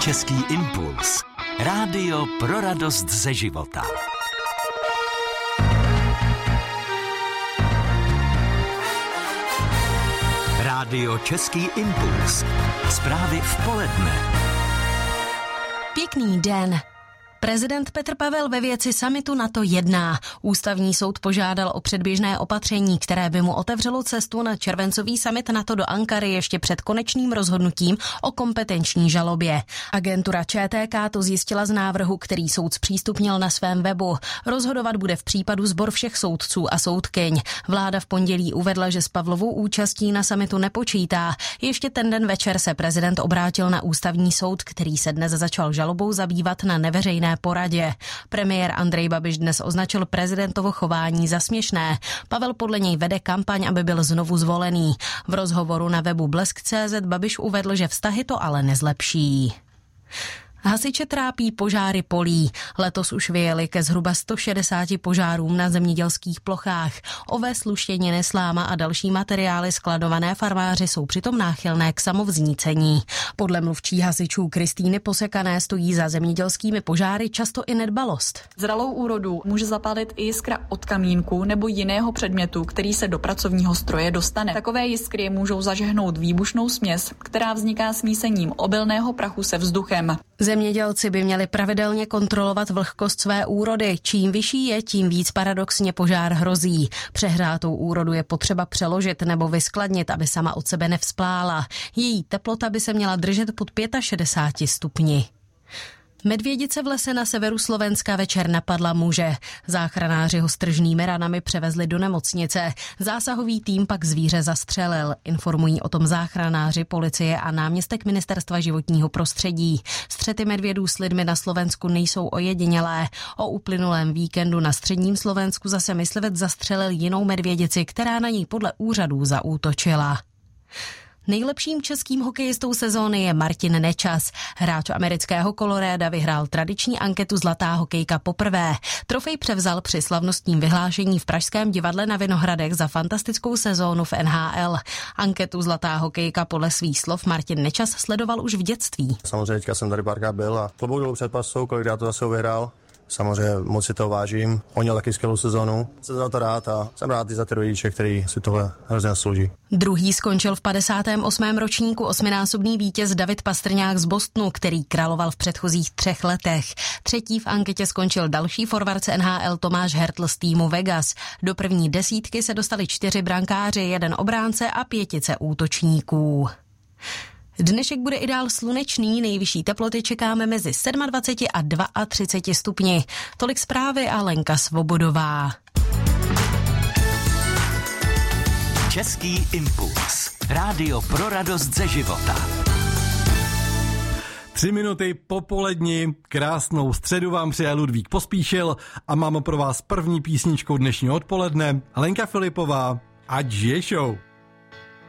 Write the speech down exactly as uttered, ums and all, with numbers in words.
Český impuls. Rádio pro radost ze života. Rádio Český impuls. Zprávy v poledne. Pěkný den. Prezident Petr Pavel ve věci summitu NATO jedná. Ústavní soud požádal o předběžné opatření, které by mu otevřelo cestu na červencový summit NATO do Ankary ještě před konečným rozhodnutím o kompetenční žalobě. Agentura Č T K to zjistila z návrhu, který soud zpřístupnil na svém webu. Rozhodovat bude v případu sbor všech soudců a soudkyň. Vláda v pondělí uvedla, že s Pavlovou účastí na summitu nepočítá. Ještě ten den večer se prezident obrátil na ústavní soud, který se dnes začal žalobou zabývat na neveřejné poradě. Premiér Andrej Babiš dnes označil prezidentovo chování za směšné. Pavel podle něj vede kampaň, aby byl znovu zvolený. V rozhovoru na webu blesk tečka cé zet Babiš uvedl, že vztahy to ale nezlepší. Hasiče trápí požáry polí. Letos už vyjeli ke zhruba sto šedesáti požárům na zemědělských plochách. Oves, luštěniny, sláma a další materiály skladované farmáři jsou přitom náchylné k samovznícení. Podle mluvčí hasičů Kristýny Posekané stojí za zemědělskými požáry často i nedbalost. Zralou úrodu může zapálit i jiskra od kamínku nebo jiného předmětu, který se do pracovního stroje dostane. Takové jiskry můžou zažehnout výbušnou směs, která vzniká smísením obilného prachu se vzduchem. Zemědělci by měli pravidelně kontrolovat vlhkost své úrody. Čím vyšší je, tím víc paradoxně požár hrozí. Přehrátou úrodu je potřeba přeložit nebo vyskladnit, aby sama od sebe nevzplála. Její teplota by se měla držet pod šedesáti pěti stupni. Medvědice v lese na severu Slovenska večer napadla muže. Záchranáři ho s tržnými ranami převezli do nemocnice. Zásahový tým pak zvíře zastřelil. Informují o tom záchranáři, policie a náměstek Ministerstva životního prostředí. Střety medvědů s lidmi na Slovensku nejsou ojedinělé. O uplynulém víkendu na středním Slovensku zase myslivec zastřelil jinou medvědici, která na ní podle úřadů zaútočila. Nejlepším českým hokejistou sezóny je Martin Nečas. Hráč amerického Colorada vyhrál tradiční anketu Zlatá hokejka poprvé. Trofej převzal při slavnostním vyhlášení v Pražském divadle na Vinohradech za fantastickou sezónu v N H L. Anketu Zlatá hokejka podle svých slov Martin Nečas sledoval už v dětství. Samozřejmě teďka jsem tady párkrát byl a klobouk dolů před pasou, kolikrát to zase vyhrál. Samozřejmě moc si to vážím. On měl taky skvělou sezónu. Jsem za to rád a jsem rád i za ty rodiče, který si tohle hrozně zaslouží. Druhý skončil v padesátém osmém ročníku osminásobný vítěz David Pastrňák z Bostonu, který královal v předchozích třech letech. Třetí v anketě skončil další forward N H L Tomáš Hertl z týmu Vegas. Do první desítky se dostali čtyři brankáři, jeden obránce a pětice útočníků. Dnešek bude i dál slunečný, nejvyšší teploty čekáme mezi dvaceti sedmi a třiceti dvěma stupni. Tolik zprávy a Lenka Svobodová. Český impuls. Rádio pro radost ze života. Tři minuty po poledni, krásnou středu vám přeje Ludvík Pospíšil a mám pro vás první písničkou dnešního odpoledne Lenka Filipová, Ať žije show.